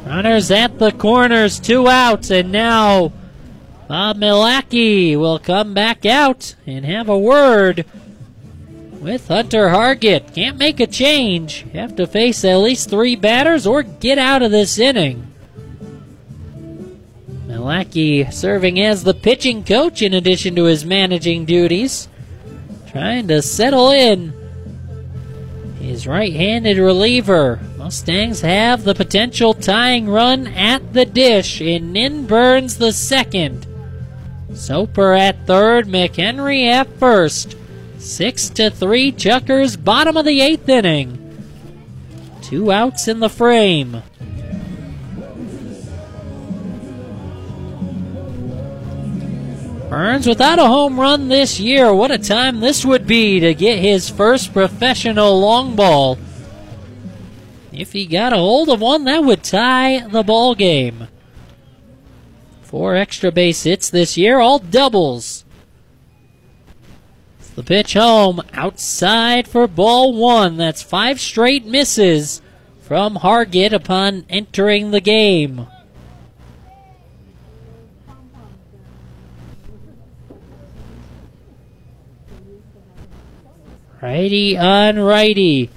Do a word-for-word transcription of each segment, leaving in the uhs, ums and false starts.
Runners at the corners, two outs, and now Bob Milacki will come back out and have a word with Hunter Hargett. Can't make a change. You have to face at least three batters or get out of this inning. Milacki serving as the pitching coach in addition to his managing duties. Trying to settle in his right-handed reliever. Mustangs have the potential tying run at the dish, and Nin Burns the second. Soper at third, McHenry at first. Six to three, Chuckers, bottom of the eighth inning. Two outs in the frame. Burns without a home run this year. What a time this would be to get his first professional long ball. If he got a hold of one, that would tie the ball game. Four extra base hits this year, all doubles. The pitch home, outside for ball one. That's five straight misses from Hargett upon entering the game. Righty on righty.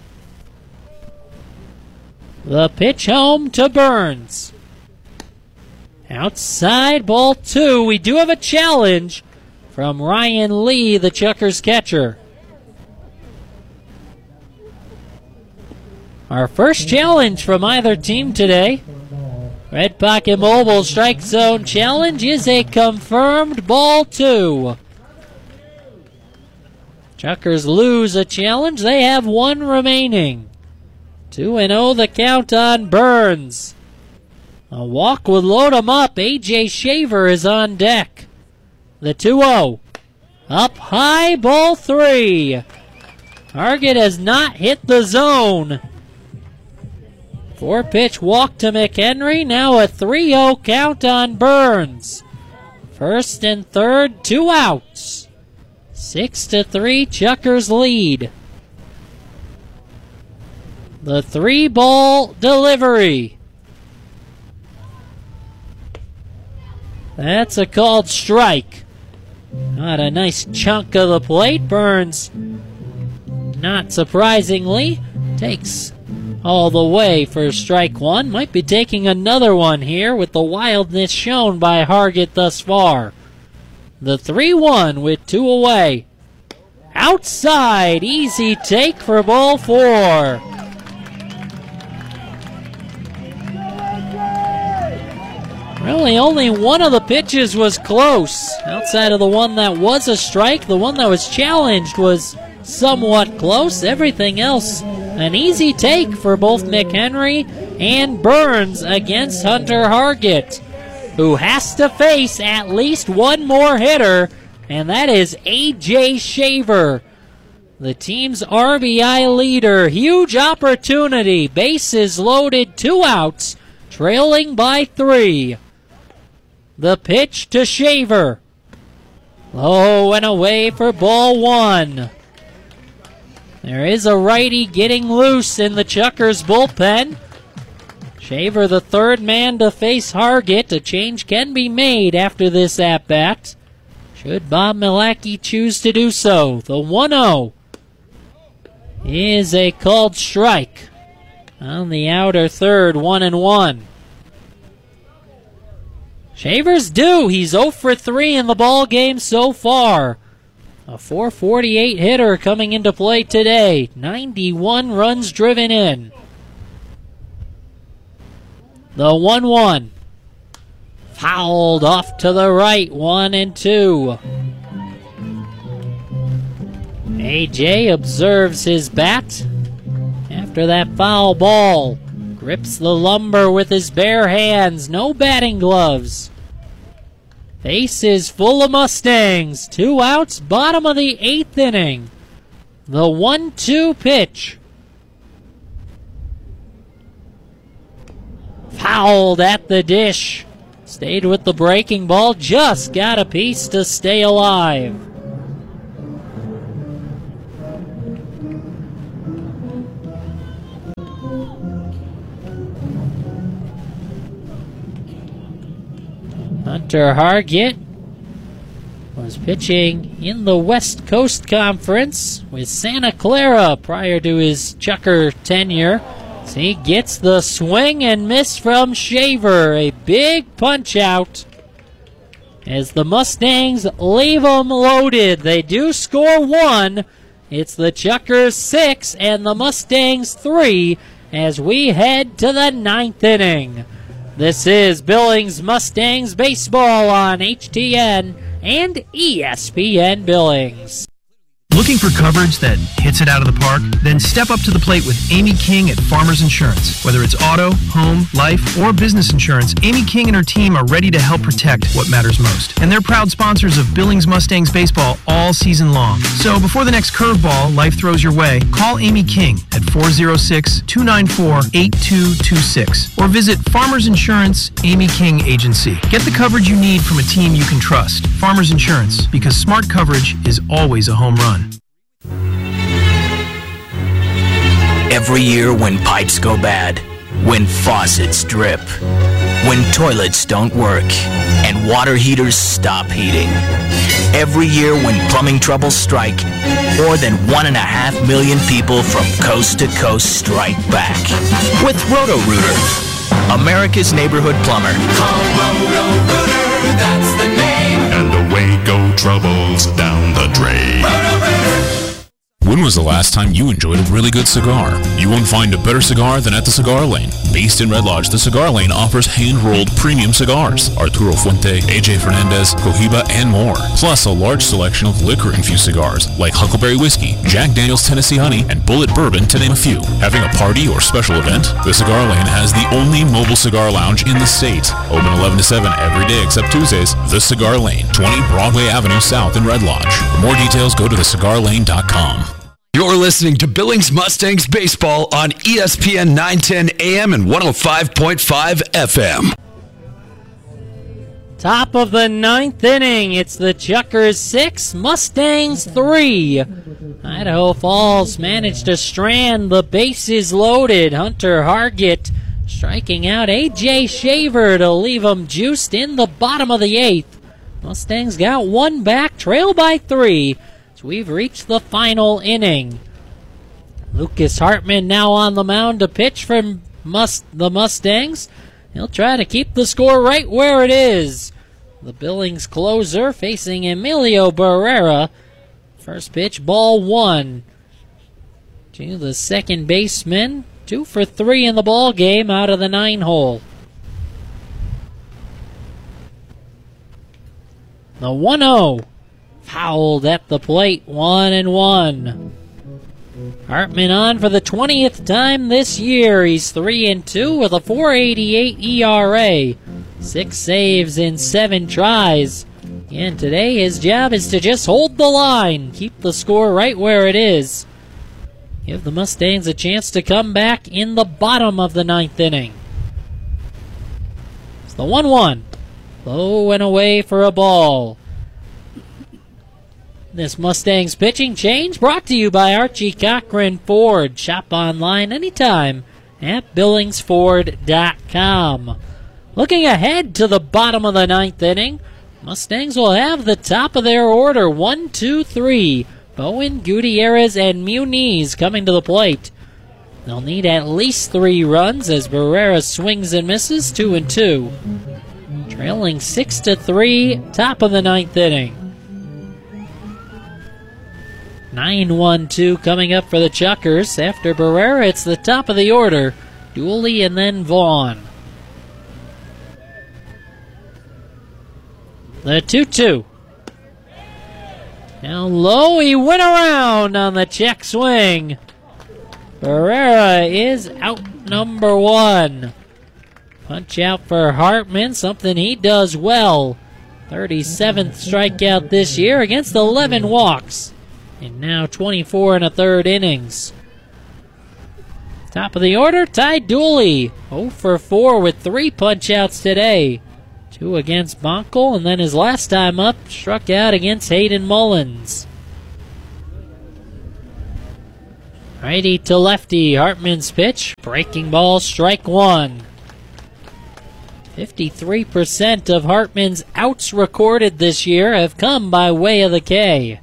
The pitch home to Burns. Outside, ball two. We do have a challenge from Ryan Lee, the Chuckers catcher. Our first challenge from either team today. Red Pocket Mobile strike zone challenge is a confirmed ball two. Chuckers lose a challenge. They have one remaining. two and oh the count on Burns. A walk would load him up. A J Shaver is on deck. The two oh. Up high, ball three. Hargett has not hit the zone. Four pitch walk to McHenry. Now a three oh count on Burns. First and third, two outs. Six to three, Chuckers lead. The three ball delivery. That's a called strike. Not a nice chunk of the plate. Burns, not surprisingly, takes all the way for strike one. Might be taking another one here with the wildness shown by Hargett thus far. The three one with two away. Outside, easy take for ball four. Really, only one of the pitches was close. Outside of the one that was a strike, the one that was challenged was somewhat close. Everything else, an easy take for both McHenry and Burns against Hunter Hargett, who has to face at least one more hitter, and that is A J Shaver, the team's R B I leader. Huge opportunity. Bases loaded, two outs, trailing by three. The pitch to Shaver. Low and away for ball one. There is a righty getting loose in the Chuckers bullpen. Shaver, the third man to face Hargett. A change can be made after this at-bat, should Bob Milacki choose to do so. The one oh is a called strike on the outer third, one and one. Shaver's due. He's oh for three in the ball game so far. A four forty-eight hitter coming into play today. ninety-one runs driven in. The one one. Fouled off to the right, one and two. A J observes his bat after that foul ball. Grips the lumber with his bare hands. No batting gloves. Base is full of Mustangs. Two outs, bottom of the eighth inning. The one two pitch. Fouled at the dish. Stayed with the breaking ball. Just got a piece to stay alive. Hunter Hargett was pitching in the West Coast Conference with Santa Clara prior to his Chucker tenure. So he gets the swing and miss from Shaver. A big punch out as the Mustangs leave them loaded. They do score one. It's the Chuckers six and the Mustangs three as we head to the ninth inning. This is Billings Mustangs baseball on H T N and E S P N Billings. Looking for coverage that hits it out of the park? Then step up to the plate with Amy King at Farmers Insurance. Whether it's auto, home, life, or business insurance, Amy King and her team are ready to help protect what matters most. And they're proud sponsors of Billings Mustangs baseball all season long. So before the next curveball life throws your way, call Amy King at four oh six, two nine four, eight two two six or visit Farmers Insurance Amy King Agency. Get the coverage you need from a team you can trust. Farmers Insurance, because smart coverage is always a home run. Every year when pipes go bad, when faucets drip, when toilets don't work, and water heaters stop heating. Every year when plumbing troubles strike, more than one and a half million people from coast to coast strike back. With Roto-Rooter, America's neighborhood plumber. Call Roto-Rooter, that's the name. And away go troubles down the drain. Roto-Rooter. When was the last time you enjoyed a really good cigar? You won't find a better cigar than at the Cigar Lane. Based in Red Lodge, the Cigar Lane offers hand-rolled premium cigars. Arturo Fuente, A J Fernandez, Cohiba, and more. Plus a large selection of liquor-infused cigars like Huckleberry Whiskey, Jack Daniel's Tennessee Honey, and Bullet Bourbon, to name a few. Having a party or special event? The Cigar Lane has the only mobile cigar lounge in the state. Open eleven to seven every day except Tuesdays. The Cigar Lane, twenty Broadway Avenue South in Red Lodge. For more details, go to the cigar lane dot com. You're listening to Billings Mustangs Baseball on E S P N nine ten A M and one oh five point five F M. Top of the ninth inning. It's the Chuckers six, Mustangs three. Idaho Falls managed to strand the bases loaded. Hunter Hargett striking out A J Shaver to leave them juiced in the bottom of the eighth. Mustangs got one back, trail by three. So we've reached the final inning. Lucas Hartman now on the mound to pitch for Must- the Mustangs. He'll try to keep the score right where it is. The Billings closer facing Emilio Barrera. First pitch, ball one. To the second baseman. Two for three in the ball game out of the nine hole. The one oh. Fouled at the plate, one and one. Hartman on for the twentieth time this year. He's three and two with a four eighty-eight E R A. Six saves in seven tries. And today his job is to just hold the line, keep the score right where it is. Give the Mustangs a chance to come back in the bottom of the ninth inning. It's the one one. Low and away for a ball. This Mustangs pitching change brought to you by Archie Cochran Ford. Shop online anytime at billings ford dot com. Looking ahead to the bottom of the ninth inning, Mustangs will have the top of their order, one, two, three. Bowen, Gutierrez, and Muniz coming to the plate. They'll need at least three runs as Barrera swings and misses, two and two. Trailing six to three, top of the ninth inning. nine one two coming up for the Chuckers. After Barrera, it's the top of the order. Dooley and then Vaughn. The two two. Now low, he went around on the check swing. Barrera is out number one. Punch out for Hartman, something he does well. thirty-seventh strikeout this year against eleven walks. And now twenty-four and a third innings. Top of the order, Ty Dooley. oh for four with three punch-outs today. Two against Bonkel, and then his last time up, struck out against Hayden Mullins. Righty to lefty, Hartman's pitch. Breaking ball, strike one. fifty-three percent of Hartman's outs recorded this year have come by way of the K.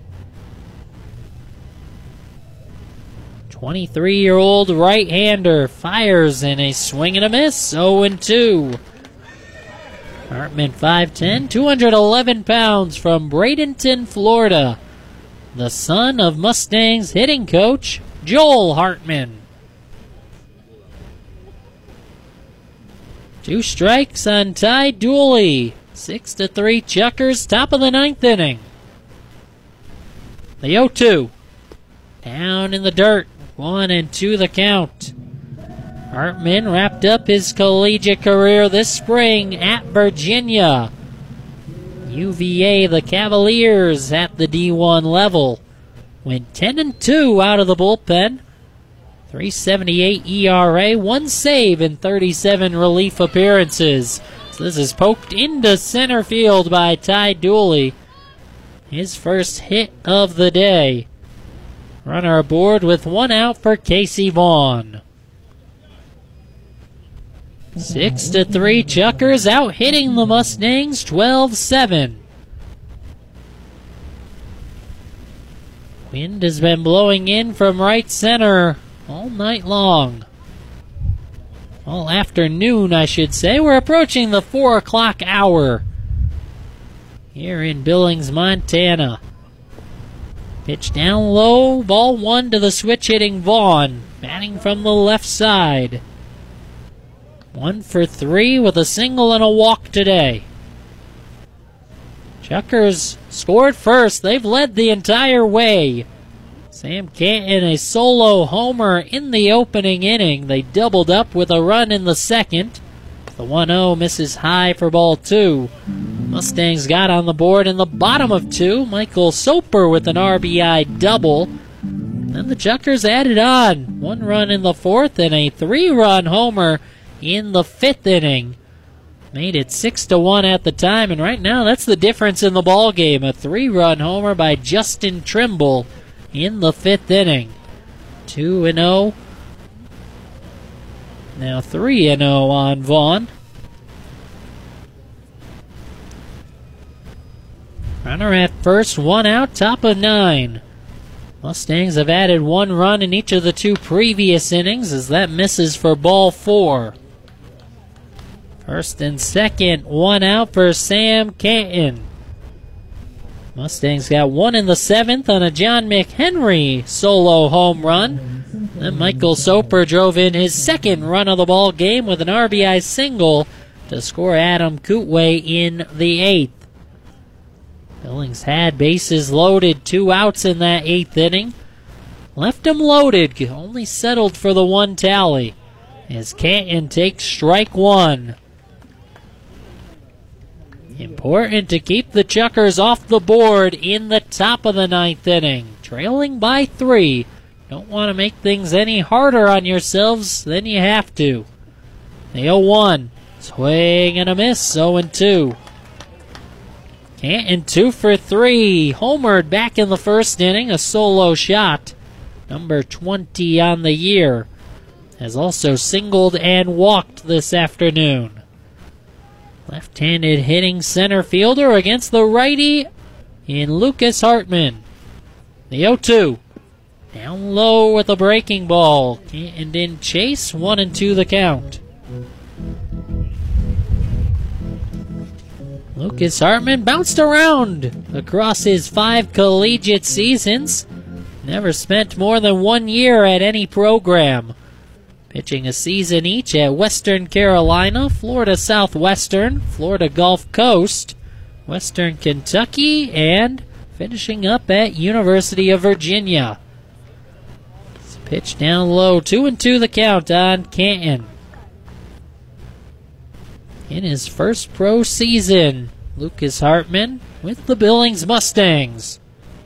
twenty-three-year-old right-hander fires in a swing and a miss, oh and two. Hartman five ten, two hundred eleven pounds from Bradenton, Florida. The son of Mustangs hitting coach Joel Hartman. Two strikes on Ty Dooley. Six to three Chuckers, top of the ninth inning. The oh two. Down in the dirt. One and two the count. Hartman wrapped up his collegiate career this spring at Virginia. U V A, the Cavaliers at the D one level. Went ten and two out of the bullpen. three seventy-eight E R A, one save in thirty-seven relief appearances. So this is poked into center field by Ty Dooley. His first hit of the day. Runner aboard with one out for Casey Vaughn. Six to three Chuckers out hitting the Mustangs twelve seven. Wind has been blowing in from right center all night long. All afternoon, I should say. We're approaching the four o'clock hour here in Billings, Montana. Pitch down low, ball one to the switch-hitting Vaughn, batting from the left side. One for three with a single and a walk today. Chuckers scored first. They've led the entire way. Sam Canton, a solo homer in the opening inning. They doubled up with a run in the second. The one oh misses high for ball two. Mustangs got on the board in the bottom of two. Michael Soper with an R B I double. Then the Chuckers added on. One run in the fourth and a three-run homer in the fifth inning. Made it six to one at the time, and right now that's the difference in the ball game. A three-run homer by Justin Trimble in the fifth inning. two and oh. Now three and oh on Vaughn. Runner at first, one out, top of nine. Mustangs have added one run in each of the two previous innings as that misses for ball four. First and second, one out for Sam Canton. Mustangs got one in the seventh on a John McHenry solo home run. Then Michael Soper drove in his second run of the ball game with an R B I single to score Adam Kootway in the eighth. Billings had bases loaded, two outs in that eighth inning. Left them loaded, only settled for the one tally as Canton takes strike one. Important to keep the Chuckers off the board in the top of the ninth inning. Trailing by three. Don't want to make things any harder on yourselves than you have to. The oh one. Swing and a miss, oh and two. Canton two for three. Homered back in the first inning. A solo shot. Number twenty on the year. Has also singled and walked this afternoon. Left-handed hitting center fielder against the righty in Lucas Hartman. The oh two. Down low with a breaking ball. Canton didn't chase. One and two the count. Lucas Hartman bounced around across his five collegiate seasons. Never spent more than one year at any program. Pitching a season each at Western Carolina, Florida Southwestern, Florida Gulf Coast, Western Kentucky, and finishing up at University of Virginia. It's pitched down low, two and two the count on Canton. In his first pro season, Lucas Hartman with the Billings Mustangs.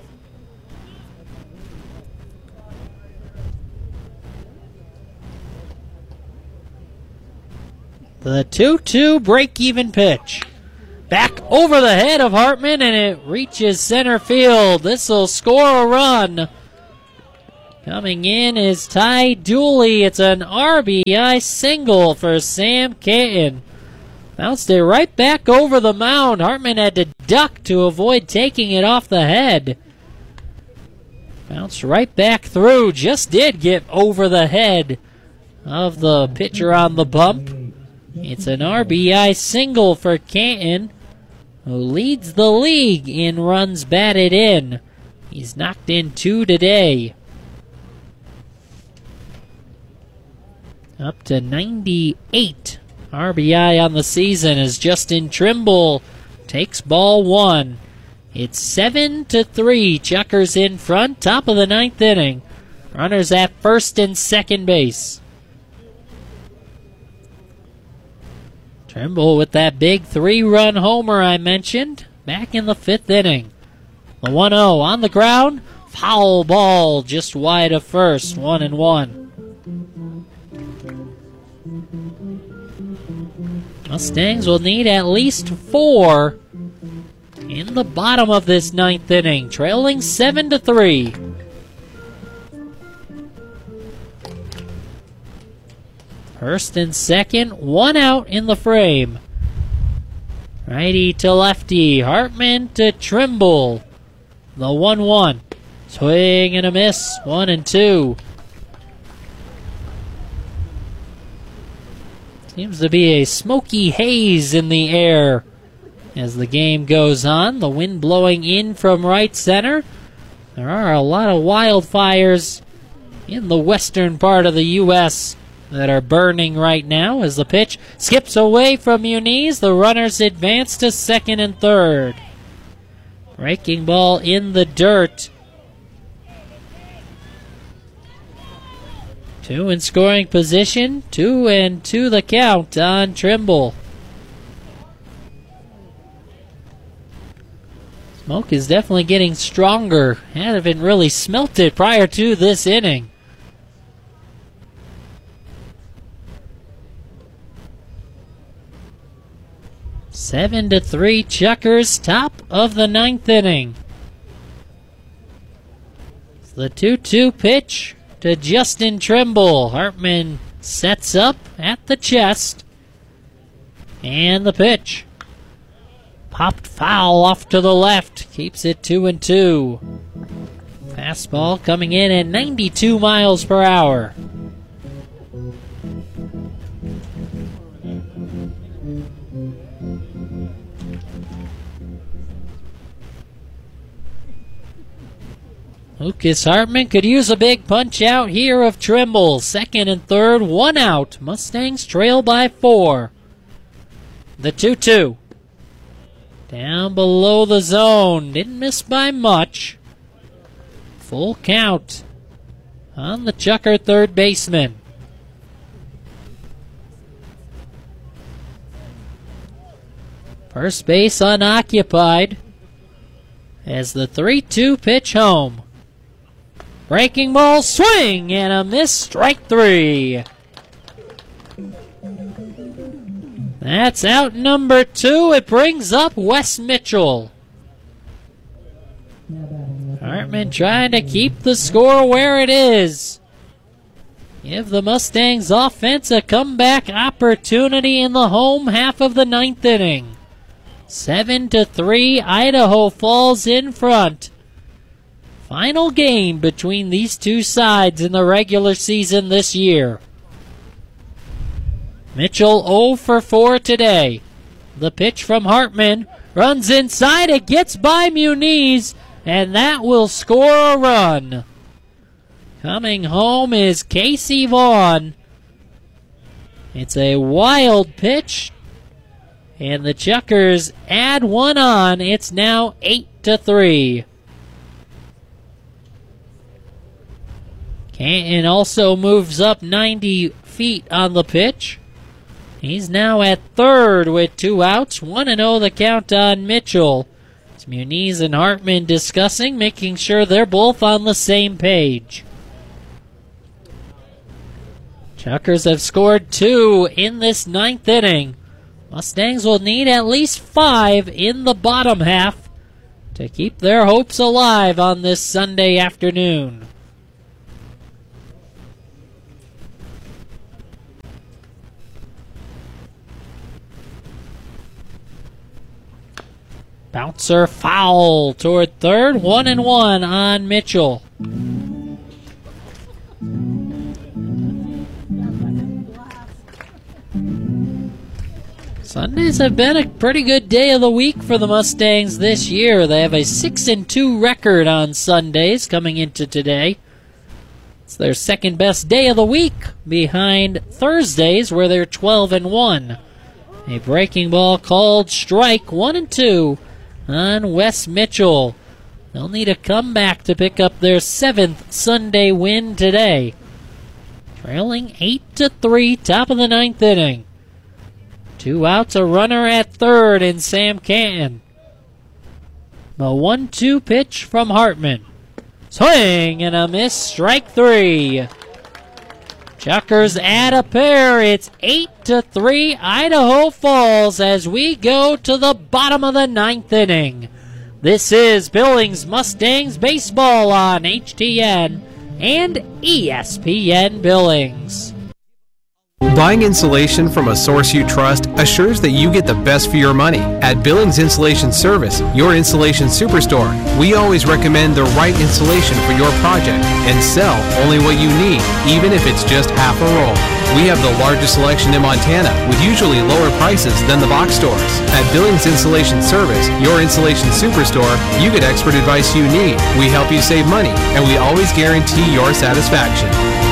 The two two break-even pitch. Back over the head of Hartman, and it reaches center field. This will score a run. Coming in is Ty Dooley. It's an R B I single for Sam Canton. Bounced it right back over the mound. Hartman had to duck to avoid taking it off the head. Bounced right back through. Just did get over the head of the pitcher on the bump. It's an R B I single for Canton, who leads the league in runs batted in. He's knocked in two today. Up to ninety-eight R B I on the season as Justin Trimble takes ball one. It's seven to three. Chuckers in front, top of the ninth inning. Runners at first and second base. Trimble with that big three-run homer I mentioned back in the fifth inning. The one oh on the ground. Foul ball just wide of first. One and one. Mustangs will need at least four in the bottom of this ninth inning, trailing seven to three. First and second, one out in the frame. Righty to lefty, Hartman to Trimble. The one one. Swing and a miss, one and two. Seems to be a smoky haze in the air as the game goes on. The wind blowing in from right center. There are a lot of wildfires in the western part of the U S that are burning right now as the pitch skips away from Muniz. The runners advance to second and third. Breaking ball in the dirt. Two in scoring position, two and two the count on Trimble. Smoke is definitely getting stronger. Haven't really smelt it prior to this inning. Seven to three Chuckers, top of the ninth inning. It's the two two pitch to Justin Trimble. Hartman sets up at the chest. And the pitch. Popped foul off to the left. Keeps it two and two. Fastball coming in at ninety-two miles per hour. Lucas Hartman could use a big punch out here of Trimble. Second and third, one out. Mustangs trail by four. The two two. Down below the zone. Didn't miss by much. Full count on the Chucker third baseman. First base unoccupied as the three two pitch home. Breaking ball, swing, and a miss, strike three. That's out number two. It brings up Wes Mitchell. Hartman trying to keep the score where it is. Give the Mustangs offense a comeback opportunity in the home half of the ninth inning. Seven to three, Idaho falls in front. Final game between these two sides in the regular season this year. Mitchell oh for four today. The pitch from Hartman runs inside. It gets by Muniz, and that will score a run. Coming home is Casey Vaughn. It's a wild pitch, and the Chuckers add one on. It's now eight to three. Canton also moves up ninety feet on the pitch. He's now at third with two outs. one and oh the count on Mitchell. It's Muniz and Hartman discussing, making sure they're both on the same page. Chuckers have scored two in this ninth inning. Mustangs will need at least five in the bottom half to keep their hopes alive on this Sunday afternoon. Bouncer foul toward third. One and one on Mitchell. Sundays have been a pretty good day of the week for the Mustangs this year. They have a six and two record on Sundays coming into today. It's their second best day of the week behind Thursdays where they're twelve and one. A breaking ball called strike, one and two on Wes Mitchell. They'll need a comeback to pick up their seventh Sunday win today. Trailing eight to three, top of the ninth inning. Two outs, a runner at third in Sam Canton. The one two pitch from Hartman. Swing and a miss, strike three. Chuckers add a pair. It's eight to three Idaho Falls as we go to the bottom of the ninth inning. This is Billings Mustangs baseball on H T N and E S P N Billings. Buying insulation from a source you trust assures that you get the best for your money. At Billings Insulation Service, your insulation superstore, we always recommend the right insulation for your project and sell only what you need, even if it's just half a roll. We have the largest selection in Montana with usually lower prices than the box stores. At Billings Insulation Service, your insulation superstore, you get expert advice you need. We help you save money, and we always guarantee your satisfaction.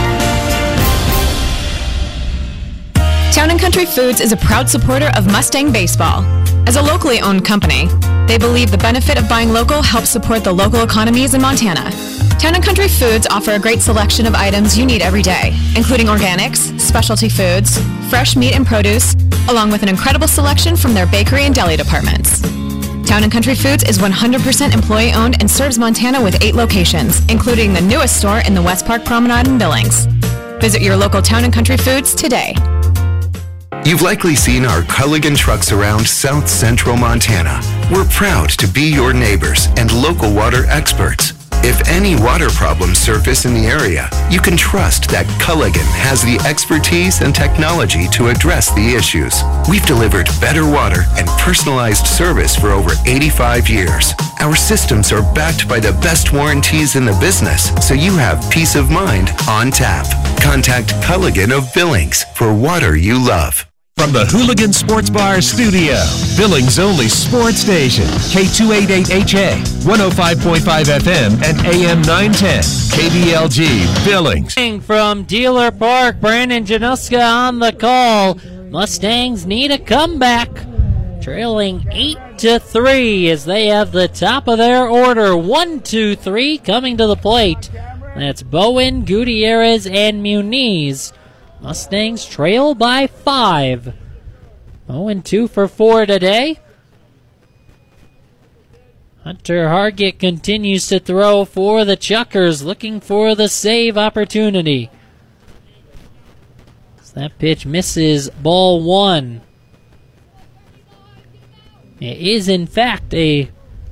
Town and Country Foods is a proud supporter of Mustang Baseball. As a locally owned company, they believe the benefit of buying local helps support the local economies in Montana. Town and Country Foods offer a great selection of items you need every day, including organics, specialty foods, fresh meat and produce, along with an incredible selection from their bakery and deli departments. Town and Country Foods is one hundred percent employee-owned and serves Montana with eight locations, including the newest store in the West Park Promenade in Billings. Visit your local Town and Country Foods today. You've likely seen our Culligan trucks around South Central Montana. We're proud to be your neighbors and local water experts. If any water problems surface in the area, you can trust that Culligan has the expertise and technology to address the issues. We've delivered better water and personalized service for over eighty-five years. Our systems are backed by the best warranties in the business, so you have peace of mind on tap. Contact Culligan of Billings for water you love. From the Hooligan Sports Bar studio, Billings' only sports station, K two eighty-eight H A, one oh five point five F M and A M nine ten, K B L G, Billings. From Dealer Park, Brandon Januska on the call. Mustangs need a comeback, trailing eight to three as they have the top of their order. one, two, three coming to the plate. That's Bowen, Gutierrez, and Muniz. Mustangs trail by five. Bowen two for four today. Hunter Hargett continues to throw for the Chuckers, looking for the save opportunity. That pitch misses, ball one. It is, in fact, a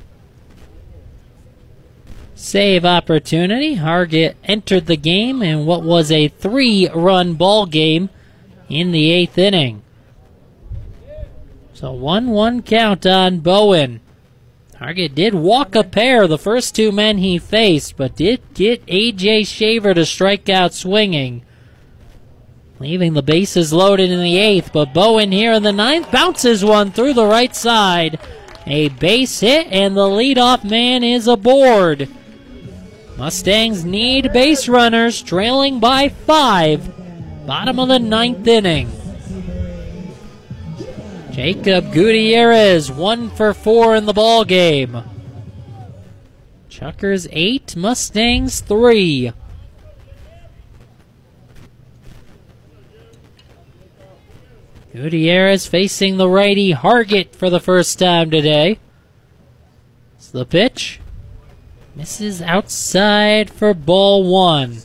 save opportunity. Hargett entered the game in what was a three-run ball game in the eighth inning. So one one count on Bowen. Hargett did walk a pair, the first two men he faced, but did get A J Shaver to strike out swinging, leaving the bases loaded in the eighth. But Bowen here in the ninth bounces one through the right side. A base hit, and the leadoff man is aboard. Mustangs need base runners, trailing by five. Bottom of the ninth inning. Jacob Gutierrez, one for four in the ball game. Chuckers eight, Mustangs three. Gutierrez facing the righty Hargett for the first time today. It's the pitch. Misses outside for ball one.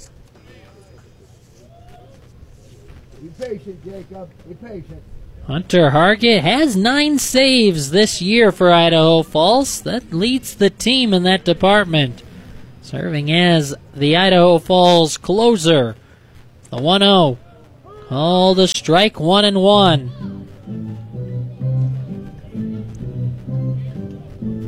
Be patient, Jacob. Be patient. Hunter Hargett has nine saves this year for Idaho Falls. That leads the team in that department, serving as the Idaho Falls closer. The one oh. Called a strike, one and one.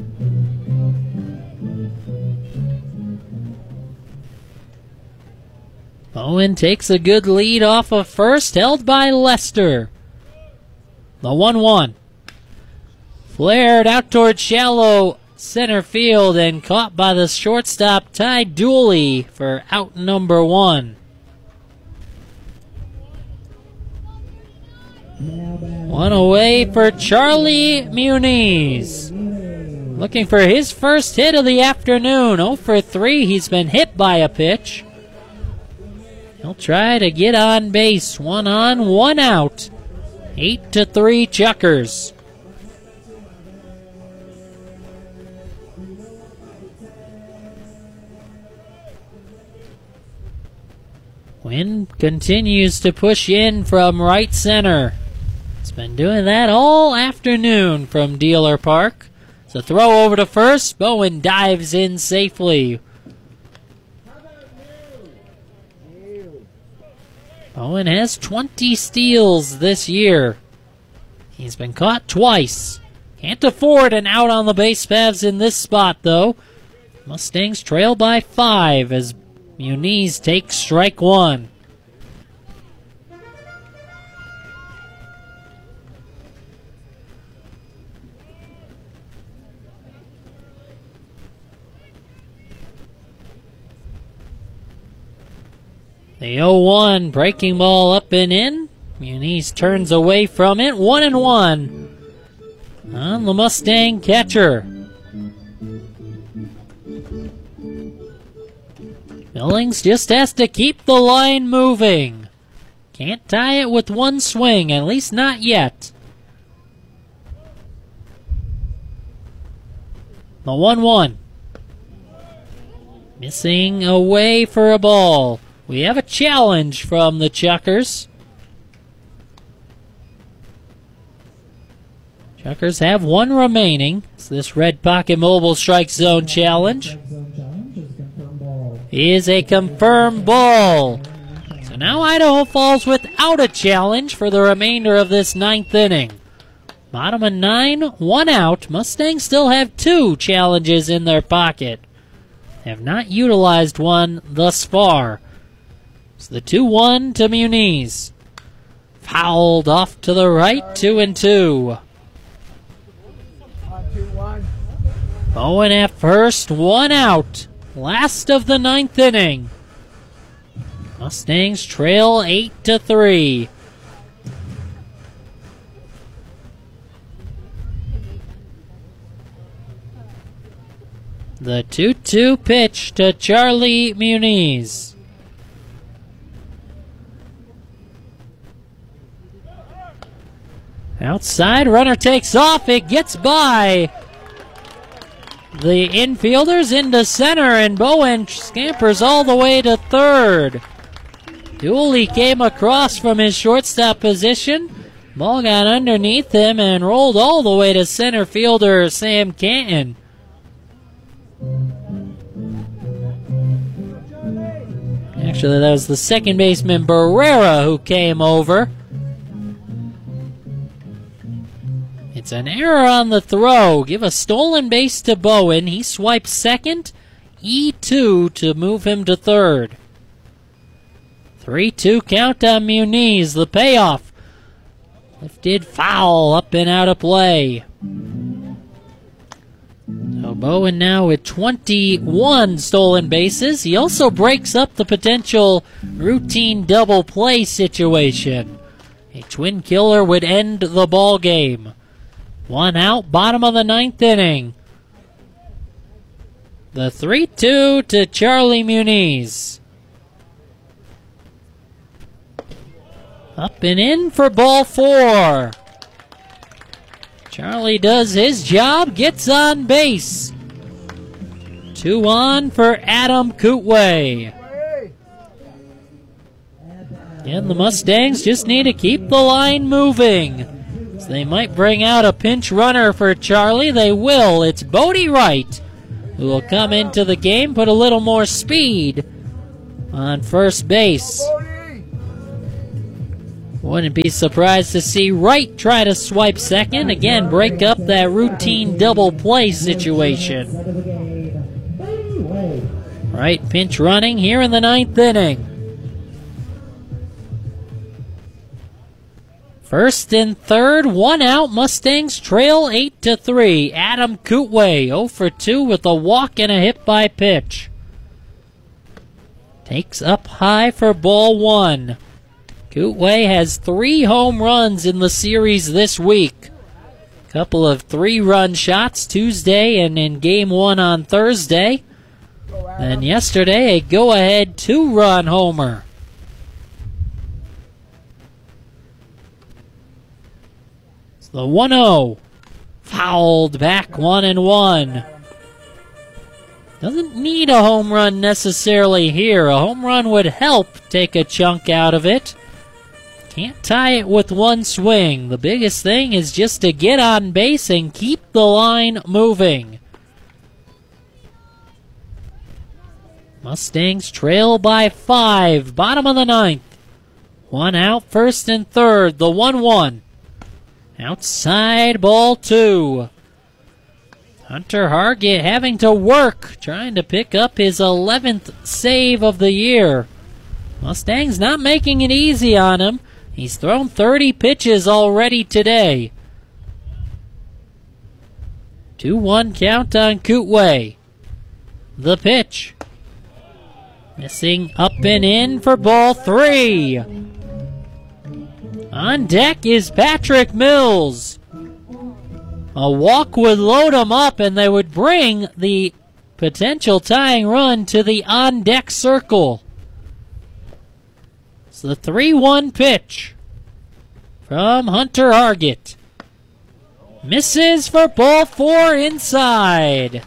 Bowen takes a good lead off of first, held by Lester. The one one. Flared out toward shallow center field and caught by the shortstop Ty Dooley for out number one. One away for Charlie Muniz. Looking for his first hit of the afternoon. oh for three. He's been hit by a pitch. He'll try to get on base. One on, one out. Eight to three Chuckers. Wynn continues to push in from right center. It's been doing that all afternoon from Dealer Park. It's a throw over to first. Bowen dives in safely. Bowen has twenty steals this year. He's been caught twice. Can't afford an out on the base paths in this spot, though. Mustangs trail by five as Muniz takes strike one. The oh one breaking ball up and in. Muniz turns away from it. One and one on the Mustang catcher. Billings just has to keep the line moving. Can't tie it with one swing, at least not yet. The one one. Missing away for a ball. We have a challenge from the Chuckers. Chuckers have one remaining. It's this Red Pocket Mobile Strike Zone challenge. Is a confirmed ball. So now Idaho Falls without a challenge for the remainder of this ninth inning. Bottom of nine, one out. Mustangs still have two challenges in their pocket. They have not utilized one thus far. It's the two one to Muniz. Fouled off to the right, two and two. Bowen at first, one out. Last of the ninth inning. Mustangs trail eight to three. The two two pitch to Charlie Muniz. Outside, runner takes off. It gets by the infielders into center, and Bowen scampers all the way to third. Dooley came across from his shortstop position. Ball got underneath him and rolled all the way to center fielder Sam Canton. Actually, that was the second baseman Barrera who came over. It's an error on the throw. Give a stolen base to Bowen. He swipes second. E two to move him to third. three two count on Muniz. The payoff. Lifted foul up and out of play. So Bowen now with twenty-one stolen bases. He also breaks up the potential routine double play situation. A twin killer would end the ball game. One out, bottom of the ninth inning. The three two to Charlie Muniz. Up and in for ball four. Charlie does his job, gets on base. Two on for Adam Kootway. And the Mustangs just need to keep the line moving. So they might bring out a pinch runner for Charlie. They will. It's Bodie Wright who will come into the game, put a little more speed on first base. Wouldn't be surprised to see Wright try to swipe second. Again, break up that routine double play situation. Wright pinch running here in the ninth inning. First and third, one out. Mustangs trail eight to three. Adam Kootway oh for two with a walk and a hit by pitch. Takes up high for ball one. Kootway has three home runs in the series this week. Couple of three-run shots Tuesday and in game one on Thursday. And yesterday, a go-ahead two-run homer. It's the one oh. Fouled back one and one. Doesn't need a home run necessarily here. A home run would help take a chunk out of it. Can't tie it with one swing. The biggest thing is just to get on base and keep the line moving. Mustangs trail by five. Bottom of the ninth. One out, first and third. The one one. Outside ball two. Hunter Hargett having to work, trying to pick up his eleventh save of the year. Mustangs not making it easy on him. He's thrown thirty pitches already today. two one count on Kootway. The pitch. Missing up and in for ball three. On deck is Patrick Mills. A walk would load them up and they would bring the potential tying run to the on-deck circle. It's the three one pitch from Hunter Hargett. Misses for ball four inside.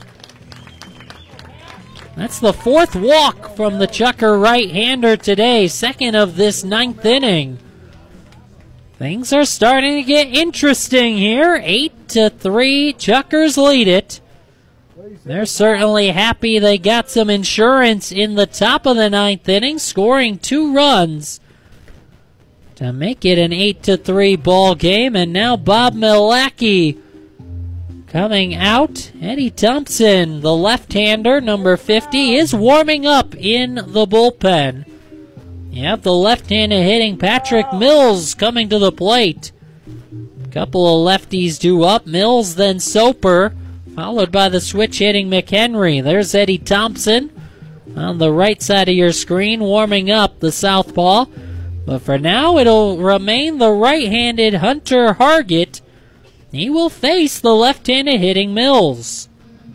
That's the fourth walk from the Chucker right-hander today, second of this ninth inning. Things are starting to get interesting here. Eight to three, Chuckers lead it. They're certainly happy they got some insurance in the top of the ninth inning, scoring two runs to make it an eight to three ball game. And now Bob Milacki coming out. Eddie Thompson, the left-hander, number fifty, is warming up in the bullpen. Yep, the left-handed hitting Patrick Mills coming to the plate. Couple of lefties due up. Mills, then Soper, followed by the switch-hitting McHenry. There's Eddie Thompson on the right side of your screen, warming up the southpaw. But for now, it'll remain the right-handed Hunter Hargett. He will face the left-handed hitting Mills.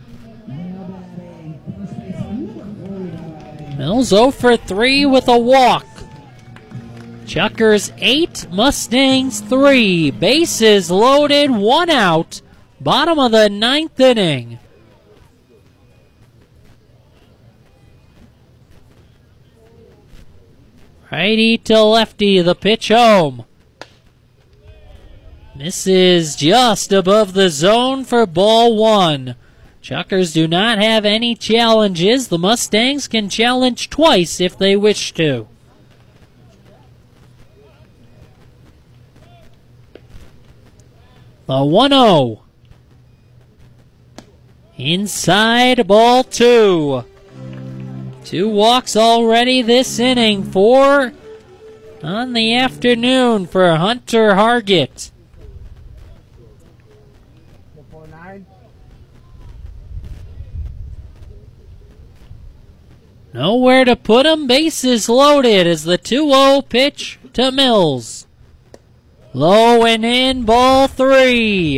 Mills oh for three with a walk. Chuckers eight, Mustangs three. Bases loaded, one out. Bottom of the ninth inning. Righty to lefty, the pitch home. Misses just above the zone for ball one. Chuckers do not have any challenges. The Mustangs can challenge twice if they wish to. The one oh. Inside ball two. Two walks already this inning. Four on the afternoon for Hunter Hargett. Nowhere to put him. Bases loaded as the two oh pitch to Mills. Low and in, ball three.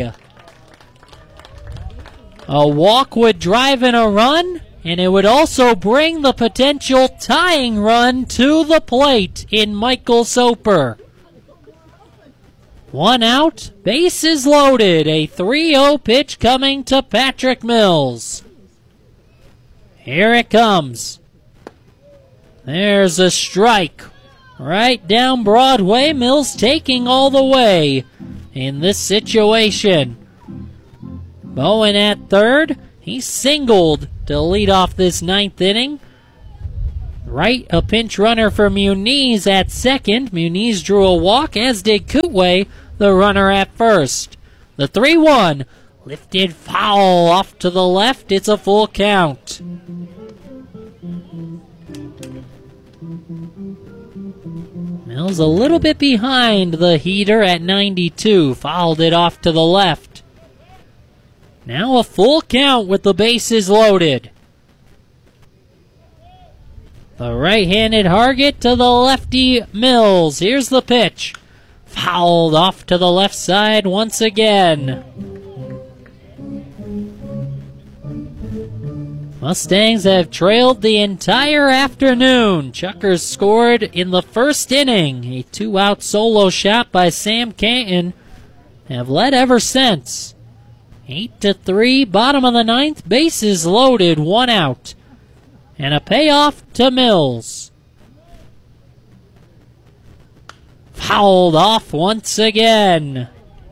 A walk would drive in a run, and it would also bring the potential tying run to the plate in Michael Soper. One out, bases loaded. A three oh pitch coming to Patrick Mills. Here it comes. There's a strike. Right down Broadway. Mills taking all the way in this situation. Bowen at third. He singled to lead off this ninth inning. Right, a pinch runner for Muniz at second. Muniz drew a walk, as did Kootway, the runner at first. The three one. Lifted foul off to the left. It's a full count. Mills a little bit behind the heater at ninety-two. Fouled it off to the left. Now a full count with the bases loaded. The right-handed Hargett to the lefty Mills. Here's the pitch. Fouled off to the left side once again. Mustangs have trailed the entire afternoon. Chuckers scored in the first inning. A two-out solo shot by Sam Canton. Have led ever since. Eight to three, bottom of the ninth, bases loaded, one out. And a payoff to Mills. Fouled off once again.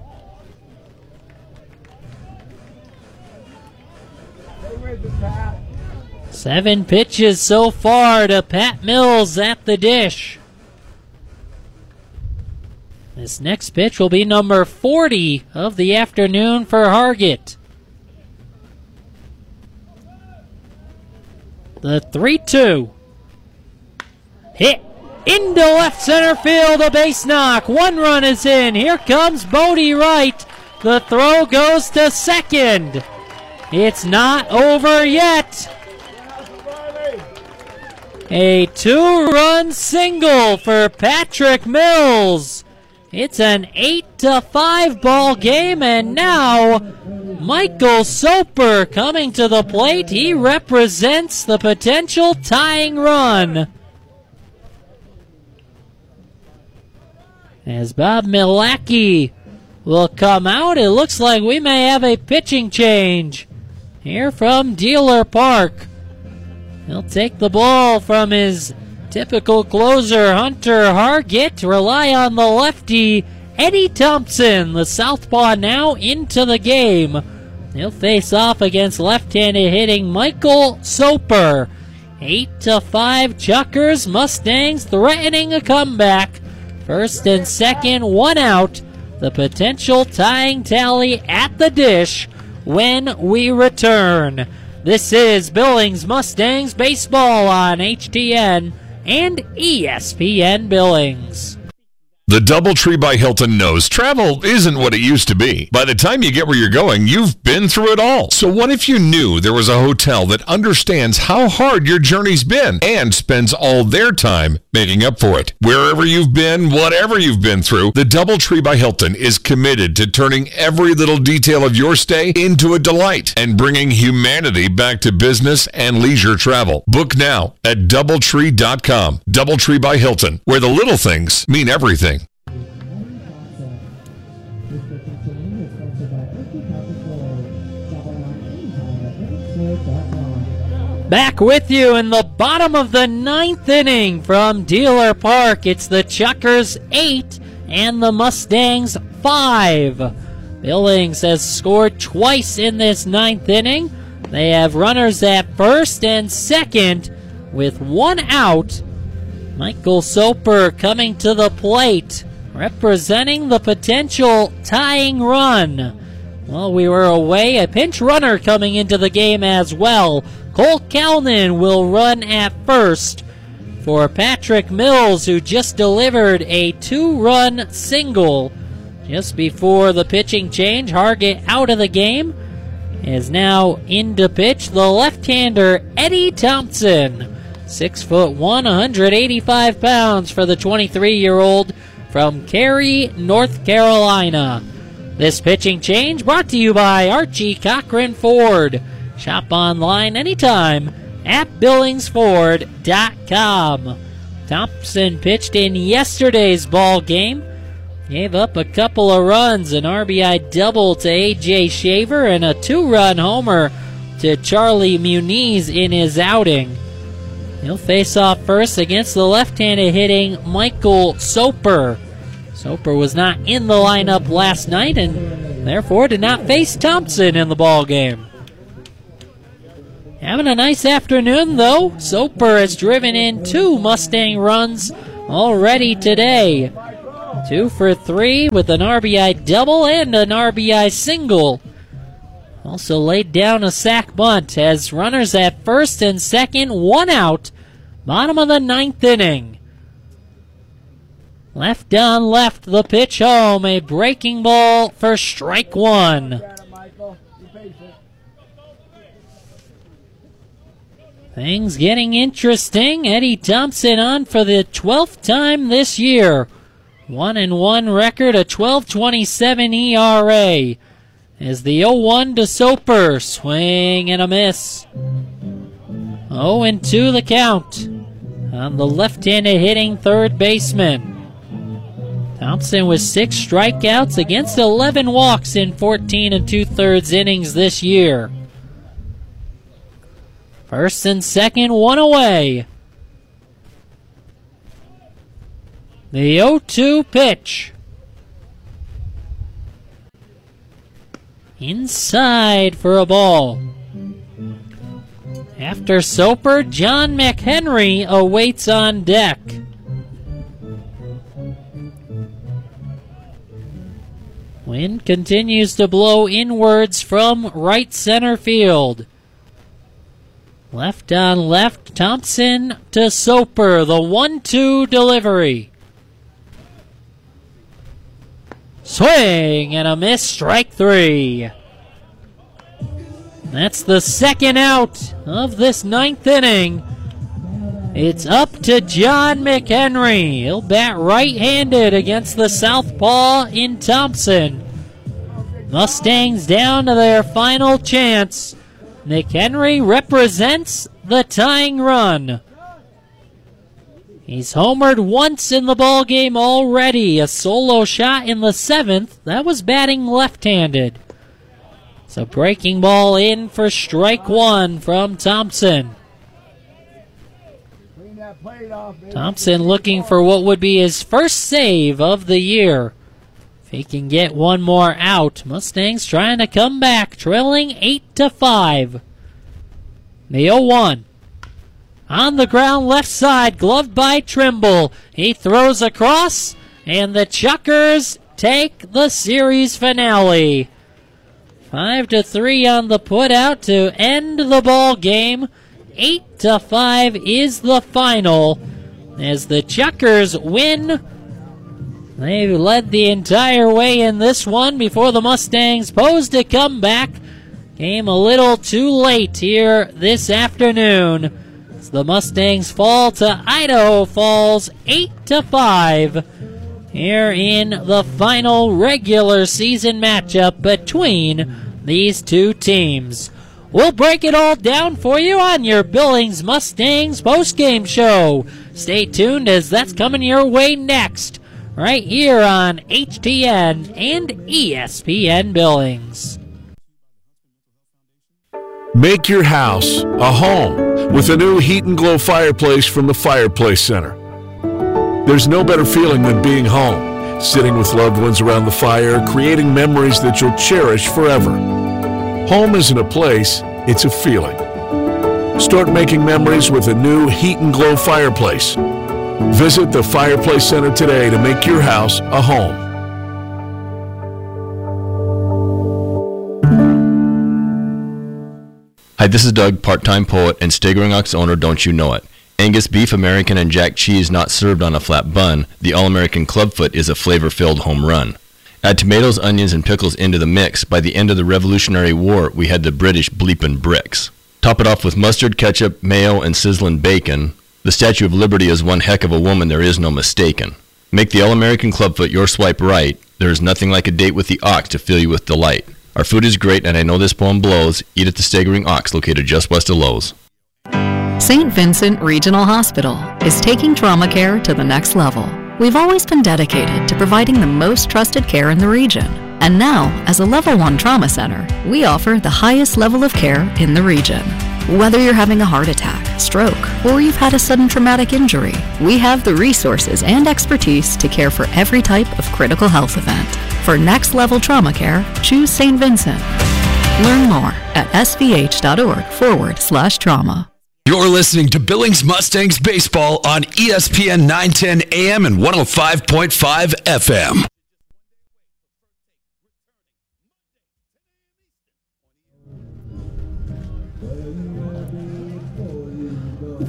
Seven pitches so far to Pat Mills at the dish. This next pitch will be number forty of the afternoon for Hargett. The three two. Hit into left center field, a base knock. One run is in. Here comes Bodie Wright. The throw goes to second. It's not over yet. A two-run single for Patrick Mills. It's an eight to five ball game, and now Michael Soper coming to the plate. He represents the potential tying run. As Bob Milacki will come out, it looks like we may have a pitching change here from Dealer Park. He'll take the ball from his typical closer, Hunter Hargett. Rely on the lefty, Eddie Thompson, the southpaw, now into the game. He'll face off against left-handed hitting Michael Soper. Eight to five, Chuckers. Mustangs threatening a comeback. First and second, one out. The potential tying tally at the dish when we return. This is Billings Mustangs Baseball on H T N and E S P N Billings. The DoubleTree by Hilton knows travel isn't what it used to be. By the time you get where you're going, you've been through it all. So what if you knew there was a hotel that understands how hard your journey's been and spends all their time making up for it? Wherever you've been, whatever you've been through, the DoubleTree by Hilton is committed to turning every little detail of your stay into a delight and bringing humanity back to business and leisure travel. Book now at doubletree dot com. DoubleTree by Hilton, where the little things mean everything. Back with you in the bottom of the ninth inning from Dealer Park. It's the Chuckers eight and the Mustangs five. Billings has scored twice in this ninth inning. They have runners at first and second with one out. Michael Soper coming to the plate, representing the potential tying run. While we were away, a pinch runner coming into the game as well. Cole Calnan will run at first for Patrick Mills, who just delivered a two-run single just before the pitching change. Hargett out of the game is now in to pitch the left-hander Eddie Thompson. Six foot one, one hundred eighty-five pounds for the twenty-three-year-old from Cary, North Carolina. This pitching change brought to you by Archie Cochran Ford. Shop online anytime at billings ford dot com. Thompson pitched in yesterday's ball game. Gave up a couple of runs, an R B I double to A J Shaver and a two-run homer to Charlie Muniz in his outing. He'll face off first against the left-handed hitting Michael Soper. Soper was not in the lineup last night and therefore did not face Thompson in the ball game. Having a nice afternoon, though. Soper has driven in two Mustang runs already today. Two for three with an R B I double and an R B I single. Also laid down a sac bunt as runners at first and second, one out. Bottom of the ninth inning. Left on left, the pitch home. A breaking ball for strike one. Things getting interesting. Eddie Thompson on for the twelfth time this year. One and one record, a twelve twenty-seven E R A. As the oh one to Soper, swing and a miss. oh and two the count on the left-handed hitting third baseman. Thompson with six strikeouts against eleven walks in fourteen and two-thirds innings this year. First and second, one away. The oh two pitch. Inside for a ball. After Soper, John McHenry awaits on deck. Wind continues to blow inwards from right center field. Left on left, Thompson to Soper, the one two delivery. Swing and a miss, strike three. That's the second out of this ninth inning. It's up to John McHenry. He'll bat right-handed against the southpaw in Thompson. Mustangs down to their final chance. McHenry represents the tying run. He's homered once in the ballgame already. A solo shot in the seventh. That was batting left-handed. So breaking ball in for strike one from Thompson. Thompson looking for what would be his first save of the year. If he can get one more out, Mustangs trying to come back, trailing eight to five. The oh one. On the ground left side, gloved by Trimble. He throws across, and the Chuckers take the series finale. Five to three on the putout to end the ball game. Eight to five is the final as the Chuckers win. They led the entire way in this one before the Mustangs posed a comeback. Came a little too late here this afternoon. As the Mustangs fall to Idaho Falls eight to five. Here in the final regular season matchup between these two teams. We'll break it all down for you on your Billings Mustangs postgame show. Stay tuned as that's coming your way next, right here on H T N and E S P N Billings. Make your house a home with a new Heat and Glow fireplace from the Fireplace Center. There's no better feeling than being home, sitting with loved ones around the fire, creating memories that you'll cherish forever. Home isn't a place, it's a feeling. Start making memories with a new Heat and Glow fireplace. Visit the Fireplace Center today to make your house a home. Hi, this is Doug, part-time poet and Staggering Ox owner, Don't You Know It. Angus beef, American, and Jack cheese not served on a flat bun, the All-American Clubfoot is a flavor-filled home run. Add tomatoes, onions, and pickles into the mix. By the end of the Revolutionary War, we had the British bleepin' bricks. Top it off with mustard, ketchup, mayo, and sizzling bacon. The Statue of Liberty is one heck of a woman, there is no mistaken. Make the All-American Clubfoot your swipe right. There is nothing like a date with the ox to fill you with delight. Our food is great, and I know this poem blows. Eat at the Staggering Ox, located just west of Lowe's. Saint Vincent Regional Hospital is taking trauma care to the next level. We've always been dedicated to providing the most trusted care in the region. And now, as a Level one Trauma Center, we offer the highest level of care in the region. Whether you're having a heart attack, stroke, or you've had a sudden traumatic injury, we have the resources and expertise to care for every type of critical health event. For next level trauma care, choose Saint Vincent. Learn more at svh.org forward slash trauma. You're listening to Billings Mustangs Baseball on E S P N nine ten A M and one oh five point five F M.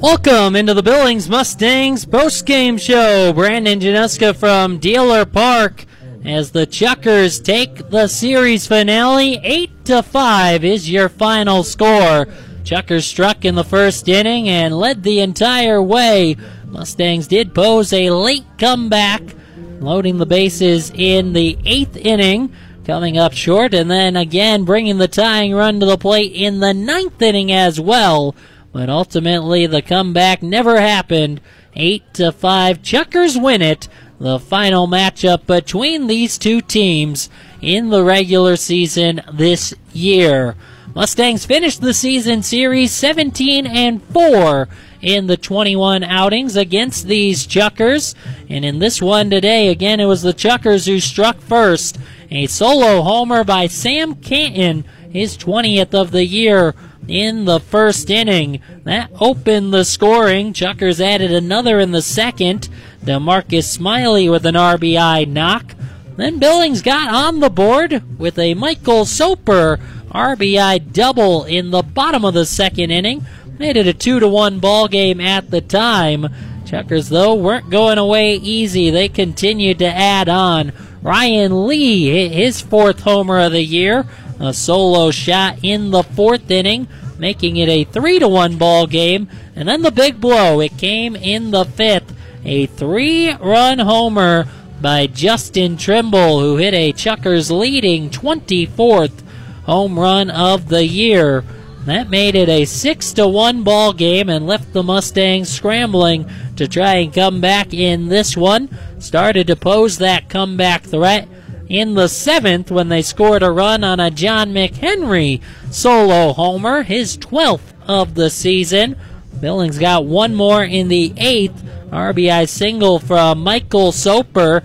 Welcome into the Billings Mustangs post-game show. Brandon Januska from Dealer Park as the Chuckers take the series finale. eight to five is your final score. Chuckers struck in the first inning and led the entire way. Mustangs did pose a late comeback, loading the bases in the eighth inning, coming up short, and then again bringing the tying run to the plate in the ninth inning as well. But ultimately, the comeback never happened. eight to five, Chuckers win it. The final matchup between these two teams in the regular season this year. Mustangs finished the season series seventeen and four in the twenty-one outings against these Chuckers. And in this one today, again, it was the Chuckers who struck first. A solo homer by Sam Canton, his twentieth of the year, in the first inning. That opened the scoring. Chuckers added another in the second. DeMarcus Smiley with an R B I knock. Then Billings got on the board with a Michael Soper R B I double in the bottom of the second inning. Made it a two to one ball game at the time. Chuckers, though, weren't going away easy. They continued to add on. Ryan Lee hit his fourth homer of the year. A solo shot in the fourth inning, making it a three to one ball game. And then the big blow, it came in the fifth. A three-run homer by Justin Trimble, who hit a Chuckers leading twenty-fourth home run of the year. That made it a six to one ball game and left the Mustangs scrambling to try and come back in this one. Started to pose that comeback threat in the seventh when they scored a run on a John McHenry solo homer, his twelfth of the season. Billings got one more in the eighth, R B I single from Michael Soper,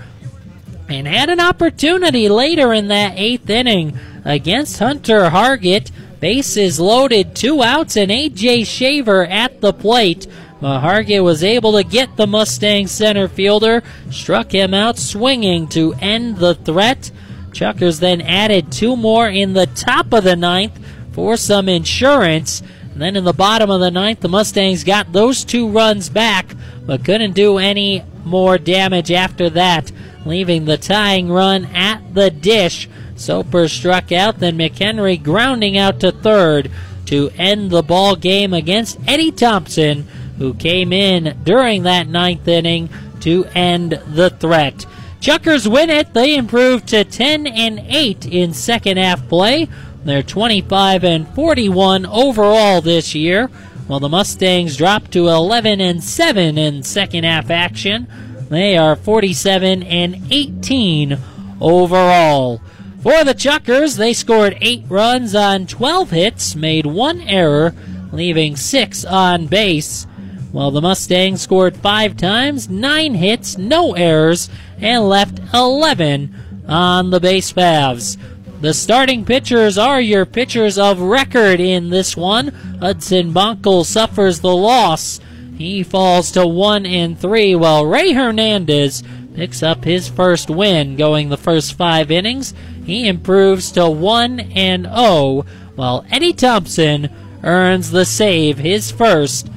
and had an opportunity later in that eighth inning against Hunter Hargett. Bases loaded, two outs, and A J Shaver at the plate. But Hargett was able to get the Mustang center fielder, struck him out swinging to end the threat. Chuckers then added two more in the top of the ninth for some insurance. And then in the bottom of the ninth, the Mustangs got those two runs back, but couldn't do any more damage after that, leaving the tying run at the dish. Soper struck out, then McHenry grounding out to third to end the ball game against Eddie Thompson, who came in during that ninth inning to end the threat. Chuckers win it. They improved to ten and eight in second half play. They're twenty-five and forty-one overall this year, while the Mustangs dropped to eleven and seven in second half action. They are forty-seven and eighteen overall. For the Chuckers, they scored eight runs on twelve hits, made one error, leaving six on base. While the Mustangs scored five times, nine hits, no errors, and left eleven on the base paths. The starting pitchers are your pitchers of record in this one. Hudson Bonkel suffers the loss. He falls to one and three, while Ray Hernandez picks up his first win, going the first five innings. He improves to one and oh, while Eddie Thompson earns the save, his first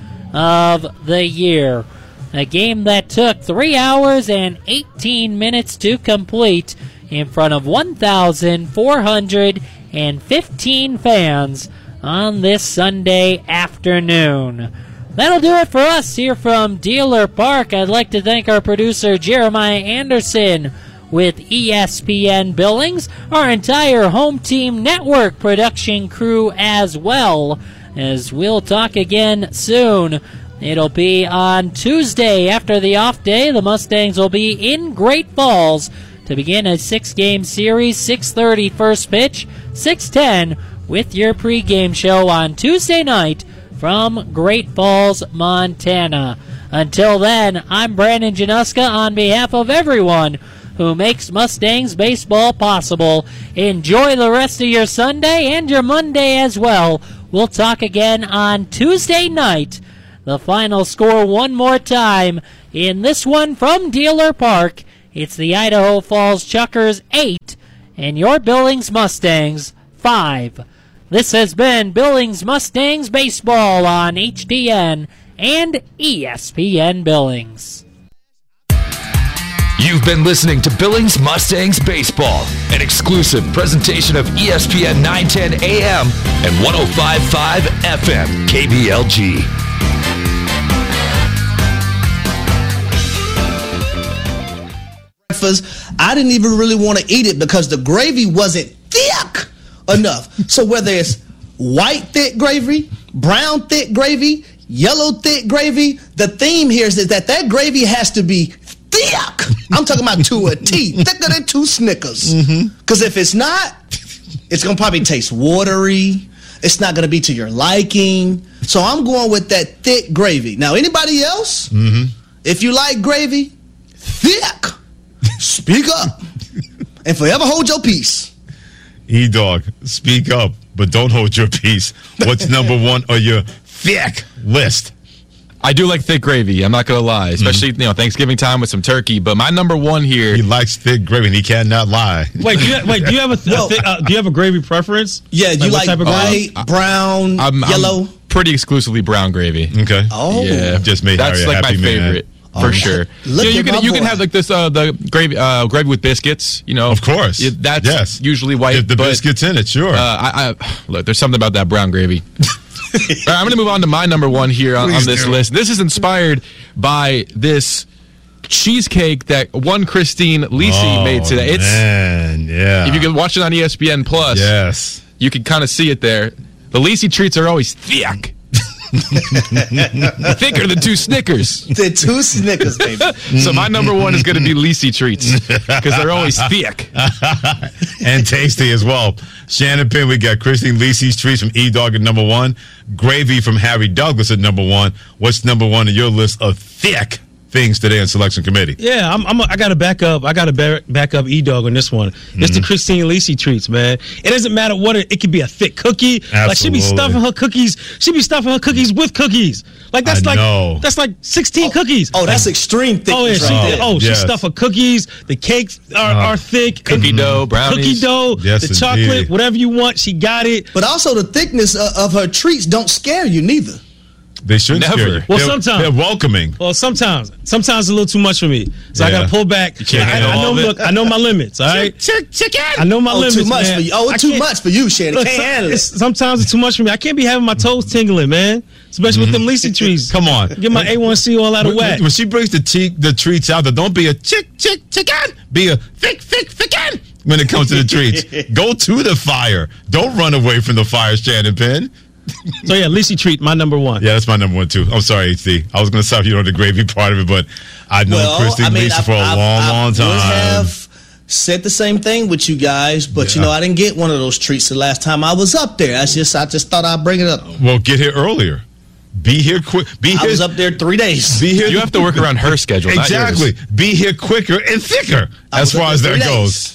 of the year. A game that took three hours and eighteen minutes to complete in front of one thousand four hundred fifteen fans on this Sunday afternoon. That'll do it for us here from Dealer Park. I'd like to thank our producer Jeremiah Anderson with E S P N Billings, our entire home team network production crew as well, as we'll talk again soon. It'll be on Tuesday after the off day. The Mustangs will be in Great Falls to begin a six-game series, six thirty first pitch, six ten with your pregame show on Tuesday night from Great Falls, Montana. Until then, I'm Brandon Januska on behalf of everyone who makes Mustangs baseball possible. Enjoy the rest of your Sunday and your Monday as well. We'll talk again on Tuesday night. The final score one more time in this one from Dealer Park. It's the Idaho Falls Chuckers eight and your Billings Mustangs five. This has been Billings Mustangs Baseball on H D N and E S P N Billings. You've been listening to Billings Mustangs Baseball, an exclusive presentation of E S P N nine ten A M and one oh five point five F M K B L G. I didn't even really want to eat it because the gravy wasn't thick enough. So whether it's white thick gravy, brown thick gravy, yellow thick gravy, the theme here is that that gravy has to be thick. I'm talking about to a T, thicker than two Snickers. Because if it's not, it's going to probably taste watery. It's not going to be to your liking. So I'm going with that thick gravy. Now, anybody else, mm-hmm. if you like gravy, thick, speak up and forever hold your peace. E-Dog, speak up, but don't hold your peace. What's number one on your thick list? I do like thick gravy. I'm not gonna lie, especially mm-hmm. you know Thanksgiving time with some turkey. But my number one here, he likes thick gravy, and he cannot lie. Wait, do you, wait, do you have a, well, a thick, uh, do you have a gravy preference? Yeah, like you like type of white, uh, brown, I'm, yellow? I'm pretty exclusively brown gravy. Okay. Oh, yeah, just made that's Harry like my favorite. Man. For oh, sure. You, know, you can you boy. can have like this uh, the gravy uh, gravy with biscuits. You know, of course. Yeah, that's yes. usually white. If the but, biscuits in it, sure. Uh, I, I look. There's something about that brown gravy. All right, I'm going to move on to my number one here on, on this do. list. This is inspired by this cheesecake that one Christine Lisi oh, made today. It's man, yeah. If you can watch it on E S P N Plus, yes, you can kind of see it there. The Lisi treats are always thick. Thicker than two Snickers. The two Snickers, baby. So my number one is going to be Lisi treats because they're always thick and tasty as well. Shannon Penn, we got Christine Lisi's treats from E-Dog at number one. Gravy from Harry Douglas at number one. What's number one on your list of thick things today in selection committee? Yeah, I'm, I'm a, I got to back up. I got to back up E-Dog on this one. Mm-hmm. It's the Christine Lisi treats, man. It doesn't matter what it, it could be a thick cookie. Absolutely. Like she be stuffing her cookies. She be stuffing her cookies with cookies. Like that's I like know. that's like sixteen oh, cookies. Oh, that's extreme thickness. Oh yeah, she, right oh, she yes. stuff her cookies. The cakes are, uh, are thick. Cookie and, dough, brownies. Cookie dough, yes, the chocolate, indeed. whatever you want, she got it. But also the thickness of, of her treats don't scare you neither. They shouldn't Never. scare you. Well, they're, sometimes they're welcoming. Well, sometimes, sometimes it's a little too much for me, so yeah. I got to pull back. You can't I, handle I know, all of it? look, I know my limits. All right, Chick, chicken. I know my oh, limits. Too much man. for you. Oh, I too can't- much for you, Shannon. Look, Can't some- handle it. it's- sometimes it's too much for me. I can't be having my toes tingling, man. Especially Mm-hmm. with them Lisi trees. Come on. Get my A one C all out of When, whack. when she brings the te- the treats out, there don't be a chick, chick, chicken. Be a thick, thick, thicken when it comes to the treats. Go to the fire. Don't run away from the fire, Shannon Penn. So yeah, Lisi treat, my number one. Yeah, that's my number one too. I'm sorry, H D. I was going to stop you on the gravy part of it, but I've known Well, Christine I mean, Lisi I- for a I- long, I long time. would have said the same thing with you guys, but you Yeah. know, I didn't get one of those treats the last time I was up there. I just, I just thought I'd bring it up. Well, get here earlier. Be here quick. Be I here. was up there three days. Be here. You have to work around her schedule. not Exactly. yours. Be here quicker and thicker. I As was up far as there that three goes.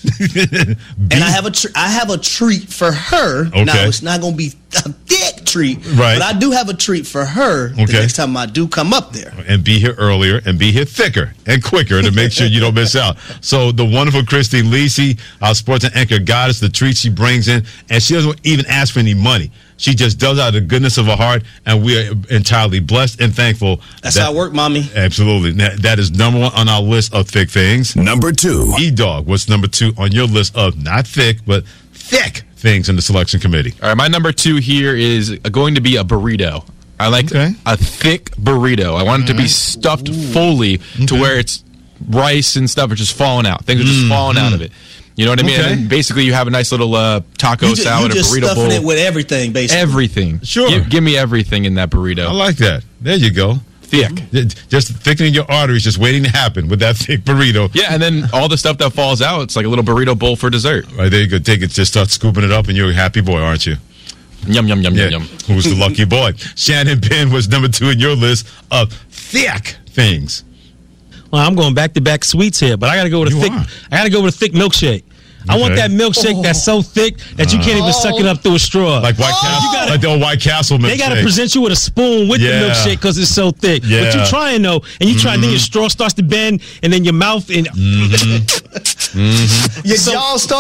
And I have a tr- I have a treat for her. Okay. Now it's not going to be a thick treat, Right. but I do have a treat for her the Okay. next time I do come up there. And be here earlier and be here thicker and quicker to make sure you don't miss out. So the wonderful Christine Lisi, our sports and anchor goddess, the treat she brings in, and she doesn't even ask for any money. She just does out of the goodness of her heart, and we are entirely blessed and thankful. That's that, how I work, mommy. Absolutely. That, that is number one on our list of thick things. Number two. E-Dog, what's number two on your list of not thick, but thick things in the selection committee? All right, my number two here is going to be a burrito. I like Okay. a thick burrito. I want it to be stuffed fully to where it's rice and stuff are just falling out. Things are just falling out of it. You know what I mean? Okay. And then basically you have a nice little uh, taco You just, salad you or just burrito stuffing bowl. it with everything, basically. Everything. Sure. Give, give me everything in that burrito. I like that. There you go. Thick. Just thickening your arteries, just waiting to happen with that thick burrito. Yeah, and then all the stuff that falls out, it's like a little burrito bowl for dessert. Right, there you go. Take it, just start scooping it up, and you're a happy boy, aren't you? Yum, yum, yum, Yeah. yum, yum. Who's the lucky boy? Shannon Penn was number two in your list of thick things. Well, I'm going back to back sweets here, but I got to go with a You thick. are. I got to go with a thick milkshake. I want Okay. that milkshake that's so thick that you can't even suck it up through a straw. Like White Castle, You gotta- like the old White Castle milkshake. They got to present you with a spoon with Yeah. the milkshake because it's so thick. But Yeah. you're trying though, and you try, then your straw starts to bend, and then your mouth and Mm-hmm. Your jaw starts